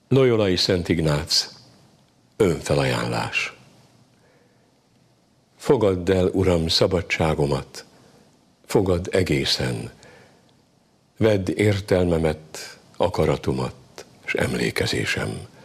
Loyolai Szent Ignác, önfelajánlás. Fogadd el, Uram, szabadságomat, fogadd egészen, vedd értelmemet, akaratomat és emlékezésem.